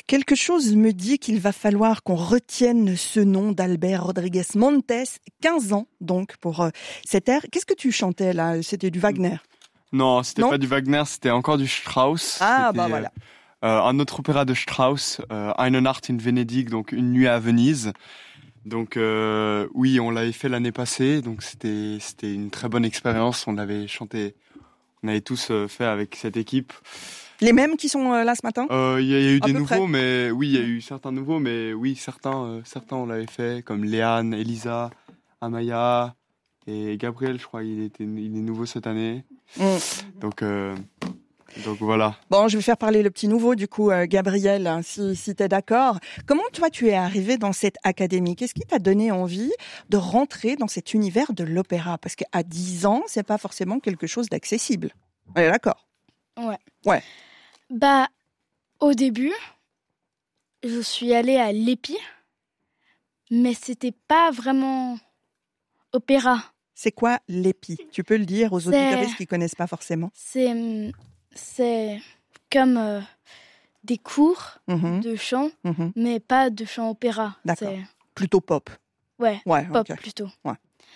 Quelque chose me dit qu'il va falloir qu'on retienne ce nom d'Albert Rodriguez Montes, 15 ans donc pour cet air. Qu'est-ce que tu chantais là? C'était du Wagner? Non, c'était pas du Wagner, c'était encore du Strauss. Ah c'était, bah voilà. Un autre opéra de Strauss, Eine Nacht in Venedig, donc Une nuit à Venise. Donc oui, on l'avait fait l'année passée, donc c'était une très bonne expérience. On l'avait chanté, on avait tous fait avec cette équipe. Les mêmes qui sont là ce matin? Il y a eu À des peu nouveaux, près. mais oui, il y a eu certains nouveaux, mais oui, certains on l'avait fait, comme Léane, Elisa, Amaya et Gabriel, je crois, il est nouveau cette année. Donc voilà. Bon, je vais faire parler le petit nouveau, du coup, Gabriel, hein, si t'es d'accord. Comment, toi, tu es arrivé dans cette académie? Qu'est-ce qui t'a donné envie de rentrer dans cet univers de l'opéra? Parce qu'à 10 ans, c'est pas forcément quelque chose d'accessible. On est d'accord? Ouais. Bah, au début, je suis allée à l'EPI, mais c'était pas vraiment opéra. C'est quoi l'EPI? Tu peux le dire aux auditeurs qui connaissent pas forcément. C'est comme des cours de chant, mais pas de chant opéra. D'accord. C'est... Plutôt pop. Ouais, pop okay. plutôt. Ouais.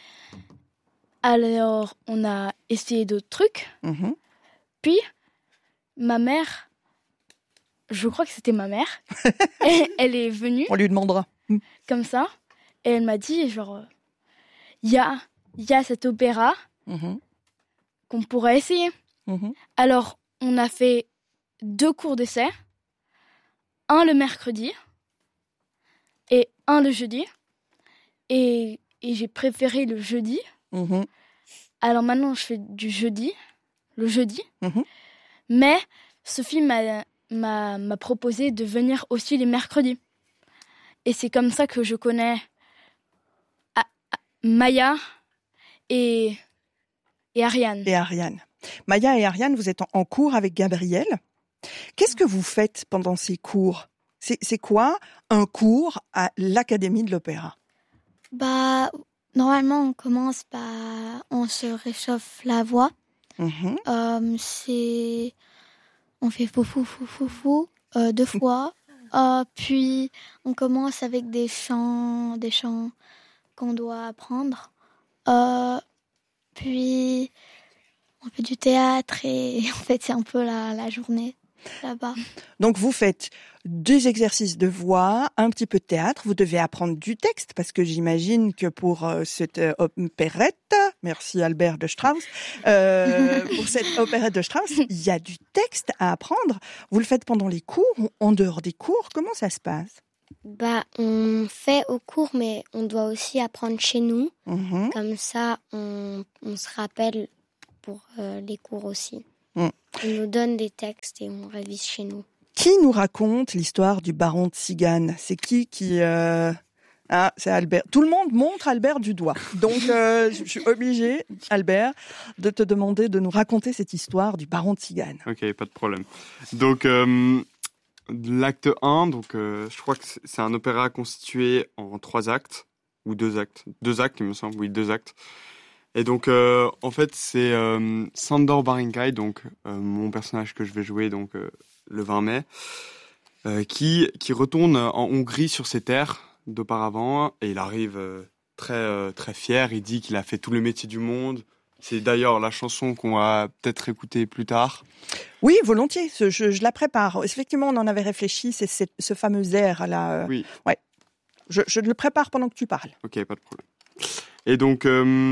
Alors, on a essayé d'autres trucs. Puis, ma mère, je crois que c'était ma mère, elle est venue. On lui demandera. Comme ça. Et elle m'a dit, genre, il y a cet opéra qu'on pourrait essayer. Alors, on a fait 2 cours d'essai. Un le mercredi et un le jeudi. Et j'ai préféré le jeudi. Alors maintenant, je fais du jeudi, le jeudi. Mais Sophie m'a proposé de venir aussi les mercredis. Et c'est comme ça que je connais Maya et Ariane. Maya et Ariane, vous êtes en cours avec Gabriel. Qu'est-ce que vous faites pendant ces cours? C'est quoi un cours à l'Académie de l'Opéra? Bah, normalement, on commence par... On se réchauffe la voix. On fait fou 2 fois. Puis, on commence avec des chants qu'on doit apprendre. Puis, on fait du théâtre et en fait, c'est un peu la journée là-bas. Donc, vous faites des exercices de voix, un petit peu de théâtre. Vous devez apprendre du texte parce que j'imagine que pour cette opérette, merci Albert de Strauss, pour cette opérette de Strauss, il y a du texte à apprendre. Vous le faites pendant les cours ou en dehors des cours? Comment ça se passe? Bah, on fait au cours, mais on doit aussi apprendre chez nous. Comme ça, on se rappelle pour les cours aussi. On nous donne des textes et on révise chez nous. Qui nous raconte l'histoire du baron de Tsigane? C'est qui Ah, c'est Albert. Tout le monde montre Albert du doigt. Donc, je suis obligée, Albert, de te demander de nous raconter cette histoire du baron de Tsigane. Ok, pas de problème. Donc, l'acte 1, donc, je crois que c'est un opéra constitué en 3 actes, ou 2 actes. 2 actes, il me semble, oui, 2 actes. Et donc, en fait, c'est Sándor Bárynkai, donc mon personnage que je vais jouer donc le 20 mai, qui retourne en Hongrie sur ses terres d'auparavant, et il arrive très fier. Il dit qu'il a fait tout le métier du monde. C'est d'ailleurs la chanson qu'on va peut-être écouter plus tard. Oui, volontiers. Je la prépare. Effectivement, on en avait réfléchi. C'est ce fameux air là. Oui. Ouais. Je le prépare pendant que tu parles. Ok, pas de problème. Et donc,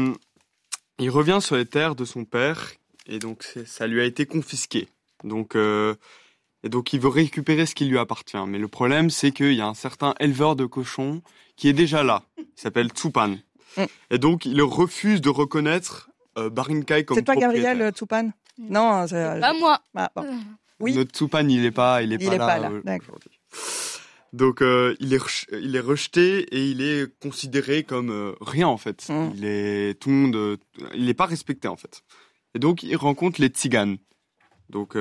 il revient sur les terres de son père, et donc ça lui a été confisqué. Donc, et donc il veut récupérer ce qui lui appartient. Mais le problème, c'est qu'il y a un certain éleveur de cochons qui est déjà là. Il s'appelle Tsupan. Et donc, il refuse de reconnaître Bárynkai comme propriétaire. C'est toi, Gabriel Tsupan? Non, c'est pas moi. Ah, bon. Oui. Notre Tsupan, il est pas là. Aujourd'hui. Donc, il est rejeté et il est considéré comme rien, en fait. Il est pas respecté, en fait. Et donc, il rencontre les Tziganes. Donc,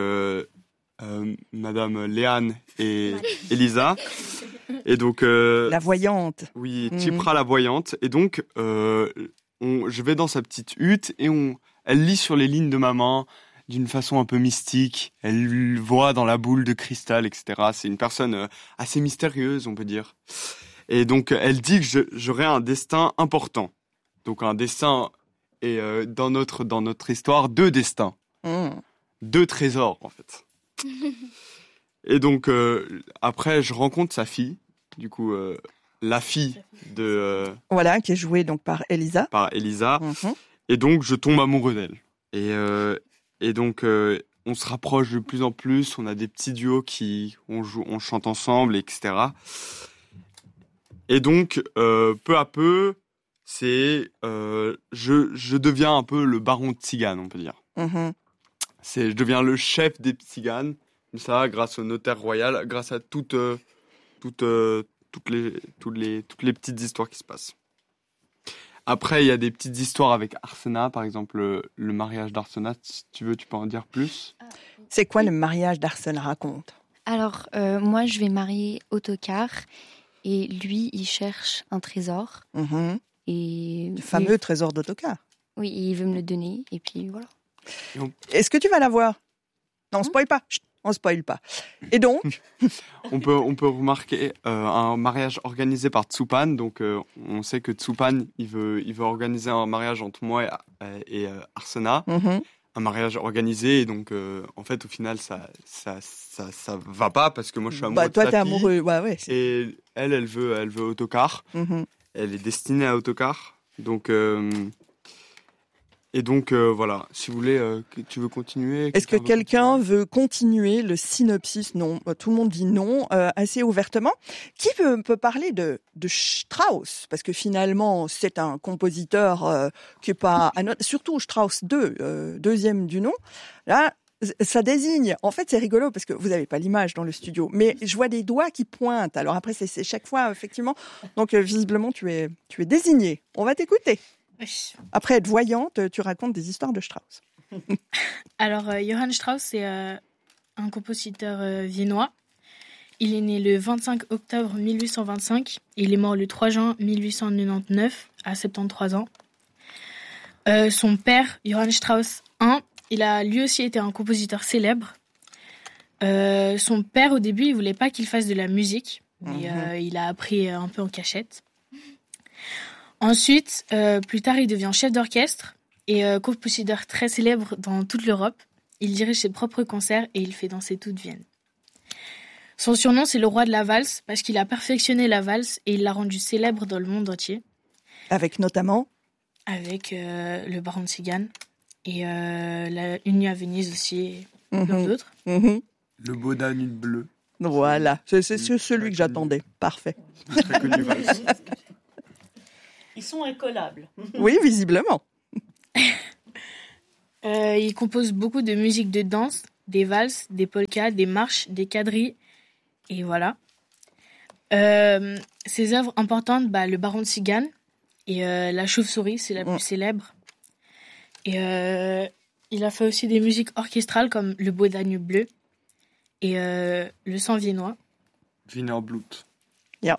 Madame Léane et Elisa. Et donc, la voyante. Oui, Tipra la voyante. Et donc, je vais dans sa petite hutte et elle lit sur les lignes de ma main d'une façon un peu mystique. Elle voit dans la boule de cristal, etc. C'est une personne assez mystérieuse, on peut dire. Et donc, elle dit que j'aurai un destin important. Donc, un destin, et dans notre histoire, 2 destins. 2 trésors, en fait. Et donc, après, je rencontre sa fille. Du coup, la fille de... voilà, qui est jouée donc par Elisa. Et donc, je tombe amoureux d'elle. Et donc, on se rapproche de plus en plus. On a des petits duos on chante ensemble, etc. Et donc, peu à peu, je deviens un peu le baron de Tzigane, on peut dire. Je deviens le chef des Tziganes, ça, grâce au notaire royal, grâce à toutes les petites histoires qui se passent. Après, il y a des petites histoires avec Arsena, par exemple le mariage d'Arsena. Si tu veux, tu peux en dire plus. C'est quoi le mariage d'Arsena? Raconte. Alors, moi, je vais marier Ottokar et lui, il cherche un trésor. Et le fameux trésor d'Ottokar. Oui, il veut me le donner et puis voilà. Est-ce que tu vas l'avoir? Non, on spoil pas. Chut, on spoil pas. Et donc on peut remarquer un mariage organisé par Tsupan. Donc, on sait que Tsupan, il veut organiser un mariage entre moi et Arsena. Un mariage organisé. Et donc, en fait, au final, ça va pas parce que moi, je suis amoureux de toi, sa t'es fille. amoureux. Ouais. Et elle veut Ottokar. Elle est destinée à Ottokar. Donc... Et donc, voilà, si vous voulez, tu veux continuer? Est-ce que quelqu'un veut continuer le synopsis? Non, tout le monde dit non, assez ouvertement. Qui peut parler de Strauss? Parce que finalement, c'est un compositeur qui est pas... Surtout Strauss II, deuxième du nom. Là, ça désigne... En fait, c'est rigolo parce que vous n'avez pas l'image dans le studio, mais je vois des doigts qui pointent. Alors après, c'est chaque fois, effectivement. Donc, visiblement, tu es désigné. On va t'écouter. Après être voyante, tu racontes des histoires de Strauss. Alors, Johann Strauss, c'est un compositeur viennois. Il est né le 25 octobre 1825 et il est mort le 3 juin 1899 à 73 ans. Son père, Johann Strauss I, il a lui aussi été un compositeur célèbre. Son père, au début, il voulait pas qu'il fasse de la musique, mais il a appris un peu en cachette. Ensuite, plus tard, il devient chef d'orchestre et compositeur très célèbre dans toute l'Europe. Il dirige ses propres concerts et il fait danser toute Vienne. Son surnom, c'est le roi de la valse parce qu'il a perfectionné la valse et il l'a rendue célèbre dans le monde entier. Avec notamment? Avec le baron de Tzigane et une nuit à Venise aussi et plein d'autres. Le beau Danube bleu. Voilà, c'est celui que j'attendais. Parfait. Très connu valse. Ils sont incollables. Oui, visiblement. Il compose beaucoup de musique de danse, des valses, des polkas, des marches, des quadrilles, et voilà. Ses œuvres importantes, le baron de Tzigane et la chauve-souris, c'est la plus célèbre. Et il a fait aussi des musiques orchestrales comme le beau Danube bleu et le sang viennois. Wiener Blut. Yeah.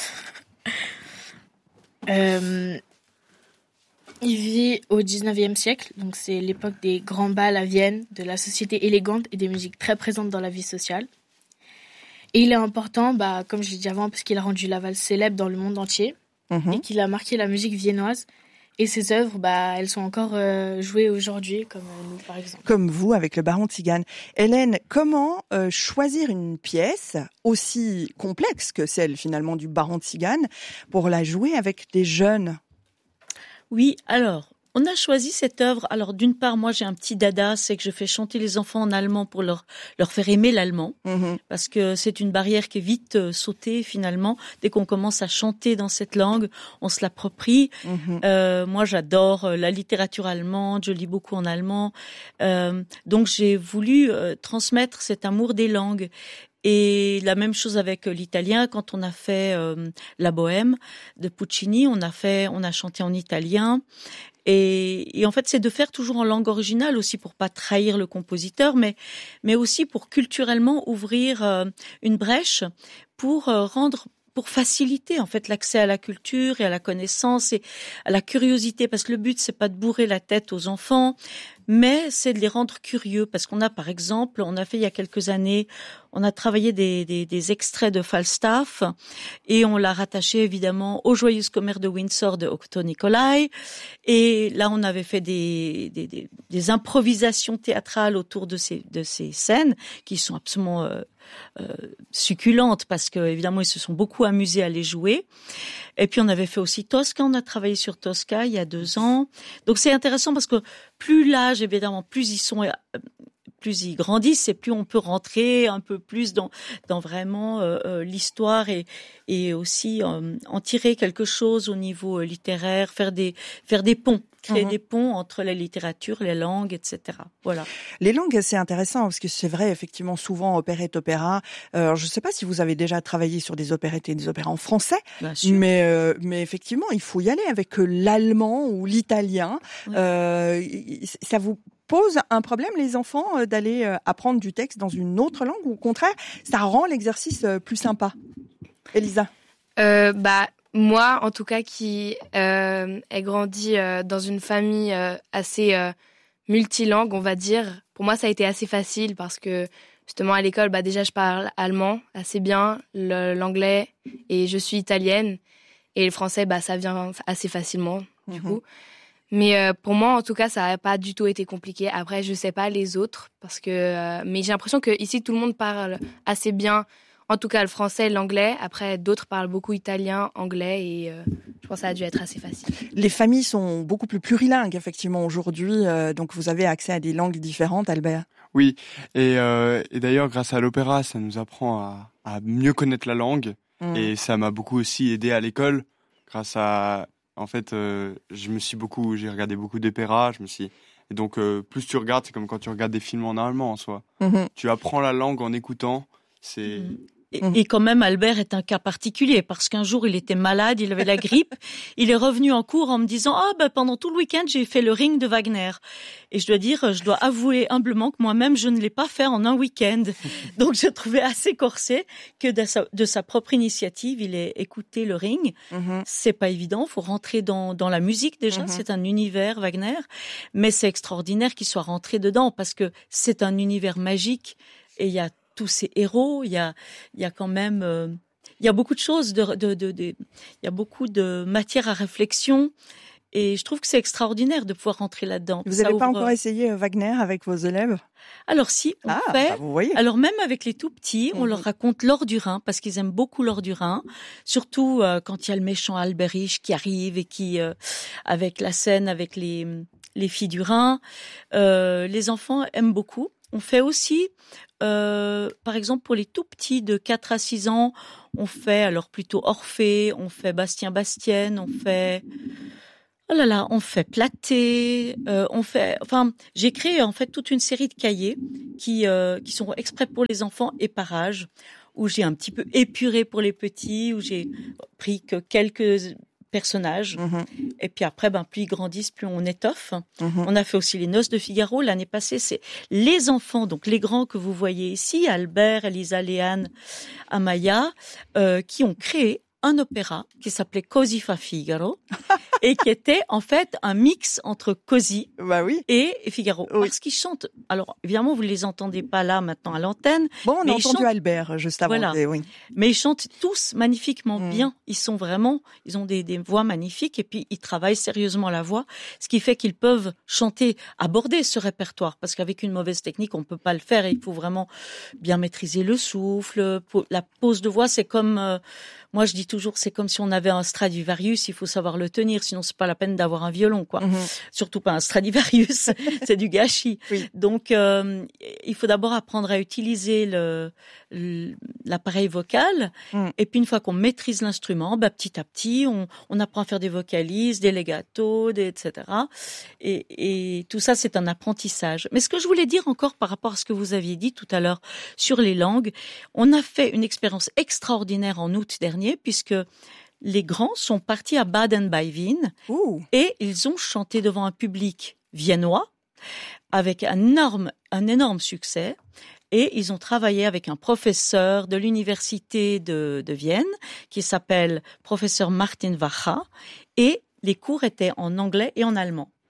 Il vit au 19e siècle, donc c'est l'époque des grands bals à Vienne, de la société élégante et des musiques très présentes dans la vie sociale. Et il est important, comme je l'ai dit avant, parce qu'il a rendu la valse célèbre dans le monde entier et qu'il a marqué la musique viennoise. Et ses œuvres, elles sont encore jouées aujourd'hui, comme nous, par exemple. Comme vous, avec le baron de Tzigane. Hélène, comment choisir une pièce aussi complexe que celle, finalement, du baron de Tzigane pour la jouer avec des jeunes? Oui, alors, on a choisi cette œuvre. Alors, d'une part, moi, j'ai un petit dada, c'est que je fais chanter les enfants en allemand pour leur faire aimer l'allemand. Parce que c'est une barrière qui est vite sautée, finalement. Dès qu'on commence à chanter dans cette langue, on se l'approprie. Moi, j'adore la littérature allemande, je lis beaucoup en allemand. Donc, j'ai voulu transmettre cet amour des langues. Et la même chose avec l'italien. Quand on a fait La Bohème de Puccini, on a chanté en italien. Et en fait, c'est de faire toujours en langue originale aussi pour pas trahir le compositeur, mais aussi pour culturellement ouvrir une brèche pour faciliter en fait l'accès à la culture et à la connaissance et à la curiosité, parce que le but c'est pas de bourrer la tête aux enfants, mais c'est de les rendre curieux parce qu'on a, par exemple, on a fait il y a quelques années, on a travaillé des extraits de Falstaff et on l'a rattaché évidemment aux Joyeuses Commères de Windsor de Otto Nicolai. Et là, on avait fait des improvisations théâtrales autour de ces scènes qui sont absolument succulentes parce que évidemment ils se sont beaucoup amusés à les jouer. Et puis on avait fait aussi Tosca, on a travaillé sur Tosca il y a 2 ans. Donc c'est intéressant parce que plus l'âge évidemment, plus ils grandissent et plus on peut rentrer un peu plus dans vraiment l'histoire et aussi en tirer quelque chose au niveau littéraire, faire des ponts. Créer des ponts entre la littérature, les langues, etc. Voilà. Les langues, c'est intéressant parce que c'est vrai, effectivement, souvent opérette, opéra. Je ne sais pas si vous avez déjà travaillé sur des opérettes et des opéras en français, mais effectivement, il faut y aller avec l'allemand ou l'italien. Oui. Ça vous pose un problème, les enfants, d'aller apprendre du texte dans une autre langue ou au contraire, ça rend l'exercice plus sympa? Elisa? Moi, en tout cas, qui ai grandi dans une famille assez multilangue, on va dire, pour moi, ça a été assez facile parce que, justement, à l'école, déjà, je parle allemand assez bien, l'anglais, et je suis italienne. Et le français, ça vient assez facilement, du coup. Mais pour moi, en tout cas, ça n'a pas du tout été compliqué. Après, je sais pas les autres, parce que mais j'ai l'impression que ici, tout le monde parle assez bien. En tout cas, le français, l'anglais. Après, d'autres parlent beaucoup italien, anglais et je pense que ça a dû être assez facile. Les familles sont beaucoup plus plurilingues, effectivement, aujourd'hui. Donc, vous avez accès à des langues différentes, Albert. Oui. Et d'ailleurs, grâce à l'opéra, ça nous apprend à mieux connaître la langue. Et ça m'a beaucoup aussi aidé à l'école. Grâce à... En fait, j'ai regardé beaucoup d'opéras. Et donc, plus tu regardes, c'est comme quand tu regardes des films en allemand, en soi. Tu apprends la langue en écoutant. C'est... Et quand même, Albert est un cas particulier parce qu'un jour, il était malade, il avait la grippe. Il est revenu en cours en me disant pendant tout le week-end, j'ai fait le Ring de Wagner. Et je dois avouer humblement que moi-même, je ne l'ai pas fait en un week-end. Donc, je trouvais assez corsé que de sa propre initiative, il ait écouté le Ring. C'est pas évident, faut rentrer dans la musique déjà. C'est un univers Wagner, mais c'est extraordinaire qu'il soit rentré dedans parce que c'est un univers magique et il y a tous ces héros, il y a quand même, il y a beaucoup de choses, il y a beaucoup de matière à réflexion, et je trouve que c'est extraordinaire de pouvoir rentrer là-dedans. Vous n'avez pas encore essayé Wagner avec vos élèves? Alors si, on fait. Vous voyez. Alors même avec les tout petits, on leur raconte l'Or du Rhin parce qu'ils aiment beaucoup l'Or du Rhin, surtout quand il y a le méchant Alberich qui arrive et qui, avec la scène avec les filles du Rhin, les enfants aiment beaucoup. On fait aussi, par exemple, pour les tout petits de 4 à 6 ans, on fait alors plutôt Orphée, on fait Bastien-Bastienne, on fait... on fait Platée, j'ai créé en fait toute une série de cahiers qui sont exprès pour les enfants et par âge, où j'ai un petit peu épuré pour les petits, où j'ai pris que quelques personnages. Et puis après, plus ils grandissent, plus on étoffe. On a fait aussi les Noces de Figaro. L'année passée, c'est les enfants, donc les grands que vous voyez ici, Albert, Elisa, Léane, Amaya, qui ont créé un opéra qui s'appelait Così fa Figaro et qui était en fait un mix entre Così et Figaro. Oui. Parce qu'ils chantent. Alors évidemment, vous ne les entendez pas là maintenant à l'antenne. Bon, on a entendu Albert juste avant. Voilà. Mais ils chantent tous magnifiquement bien. Ils ont des voix magnifiques et puis ils travaillent sérieusement la voix, ce qui fait qu'ils peuvent chanter, aborder ce répertoire. Parce qu'avec une mauvaise technique, on ne peut pas le faire. Et il faut vraiment bien maîtriser le souffle. La pose de voix, c'est comme... moi, je dis toujours, c'est comme si on avait un Stradivarius, il faut savoir le tenir, sinon c'est pas la peine d'avoir un violon, quoi. Surtout pas un Stradivarius, c'est du gâchis. Oui. Donc, il faut d'abord apprendre à utiliser l'appareil vocal, et puis une fois qu'on maîtrise l'instrument, petit à petit, on apprend à faire des vocalises, des legatos, etc. Et tout ça, c'est un apprentissage. Mais ce que je voulais dire encore par rapport à ce que vous aviez dit tout à l'heure sur les langues, on a fait une expérience extraordinaire en août dernier, puisque les grands sont partis à Baden-Baden et ils ont chanté devant un public viennois avec un énorme succès. Et ils ont travaillé avec un professeur de l'université de Vienne qui s'appelle professeur Martin Wacha. Et les cours étaient en anglais et en allemand.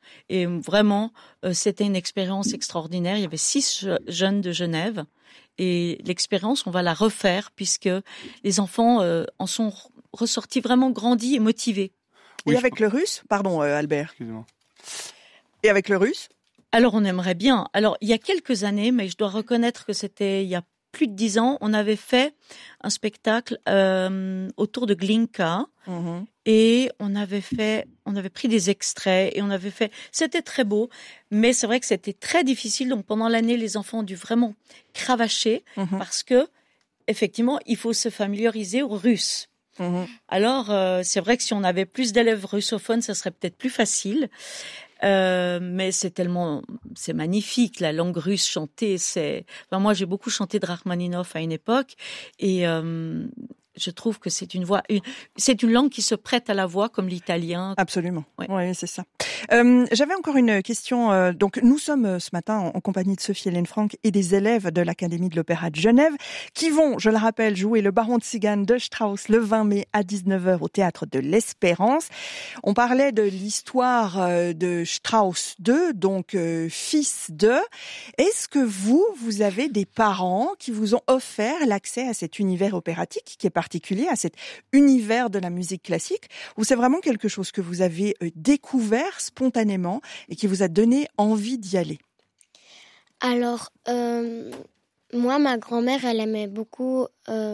Et vraiment, c'était une expérience extraordinaire. Il y avait 6 jeunes de Genève. Et l'expérience, on va la refaire puisque les enfants en sont ressortis vraiment grandis et motivés. Et avec le russe, pardon Albert. Excusez-moi. Et avec le russe? Alors on aimerait bien. Alors il y a quelques années, mais je dois reconnaître que c'était il y a plus de 10 ans, on avait fait un spectacle autour de Glinka et on avait pris des extraits et c'était très beau, mais c'est vrai que c'était très difficile. Donc pendant l'année, les enfants ont dû vraiment cravacher parce que effectivement, il faut se familiariser au russe. Alors c'est vrai que si on avait plus d'élèves russophones, ça serait peut-être plus facile. Mais c'est magnifique, la langue russe chantée. Moi, j'ai beaucoup chanté de Rachmaninoff à une époque, et je trouve que c'est une langue qui se prête à la voix comme l'italien. Absolument. Ouais. Oui, c'est ça. J'avais encore une question. Donc, nous sommes ce matin en compagnie de Sophie-Hélène Franck et des élèves de l'Académie de l'Opéra de Genève qui vont, je le rappelle, jouer le Baron de Tsigane de Strauss le 20 mai à 19h au Théâtre de l'Espérance. On parlait de l'histoire de Strauss II, donc fils de. Est-ce que vous avez des parents qui vous ont offert l'accès à cet univers opératique qui est particulier, à cet univers de la musique classique, ou c'est vraiment quelque chose que vous avez découvert spontanément et qui vous a donné envie d'y aller? Alors, moi, ma grand-mère, elle aimait beaucoup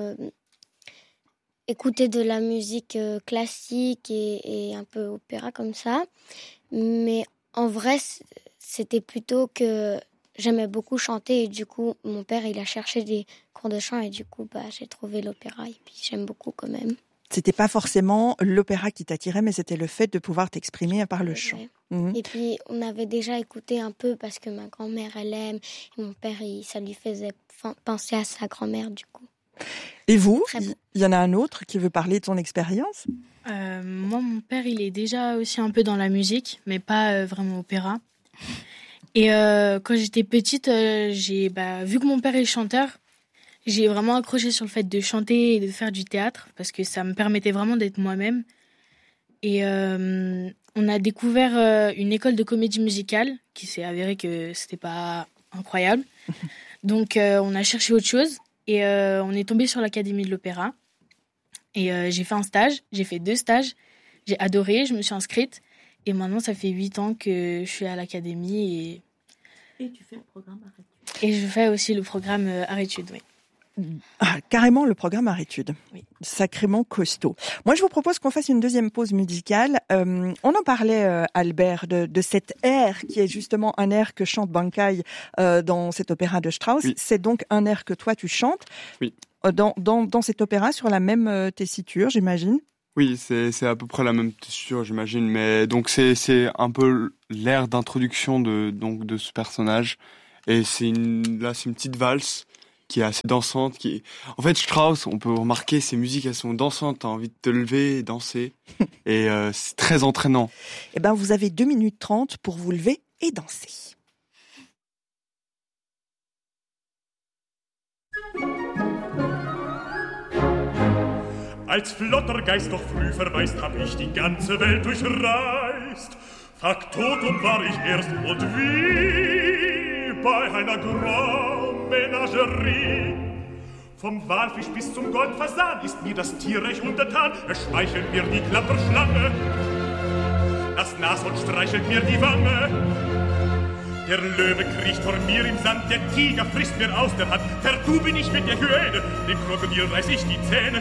écouter de la musique classique et un peu opéra comme ça. Mais en vrai, c'était plutôt que j'aimais beaucoup chanter et du coup, mon père, il a cherché des cours de chant et du coup, j'ai trouvé l'opéra et puis j'aime beaucoup quand même. C'était pas forcément l'opéra qui t'attirait, mais c'était le fait de pouvoir t'exprimer par le chant. Et puis, on avait déjà écouté un peu parce que ma grand-mère, elle aime et mon père, ça lui faisait penser à sa grand-mère du coup. Et vous, il y en a un autre qui veut parler de son expérience? Moi, mon père, il est déjà aussi un peu dans la musique, mais pas vraiment opéra. Et quand j'étais petite, vu que mon père est chanteur, j'ai vraiment accroché sur le fait de chanter et de faire du théâtre parce que ça me permettait vraiment d'être moi-même. Et on a découvert une école de comédie musicale qui s'est avéré que c'était pas incroyable. Donc on a cherché autre chose et on est tombé sur l'Académie de l'Opéra. Et j'ai fait un stage, j'ai fait 2 stages, j'ai adoré, je me suis inscrite. Et maintenant, ça fait 8 ans que je suis à l'Académie. Et tu fais le programme Art-Études. Et je fais aussi le programme Art-Études, oui. Ah, carrément le programme Art-Études. Oui. Sacrément costaud. Moi, je vous propose qu'on fasse une deuxième pause musicale. On en parlait, Albert, de cet air qui est justement un air que chante Bankai dans cet opéra de Strauss. Oui. C'est donc un air que toi, tu chantes. Oui. Dans cet opéra, sur la même tessiture, j'imagine. Oui, c'est à peu près la même tessiture, j'imagine, mais donc c'est un peu l'air d'introduction de ce personnage, et c'est une petite valse qui est assez dansante, en fait Strauss, on peut remarquer ses musiques, elles sont dansantes, t'as envie de te lever et danser, et c'est très entraînant. Eh ben, vous avez 2 minutes 30 pour vous lever et danser. Als flotter Geist doch früh verweist, hab ich die ganze Welt durchreist. Faktotum war ich erst und wie bei einer Grand-Menagerie. Vom Walfisch bis zum Goldfasan ist mir das Tier recht untertan. Es schmeichelt mir die Klapperschlange, das Nashorn streichelt mir die Wange. Der Löwe kriecht vor mir im Sand, der Tiger frisst mir aus der Hand. Vertu bin ich mit der Hyäne, dem Krokodil reiß ich die Zähne.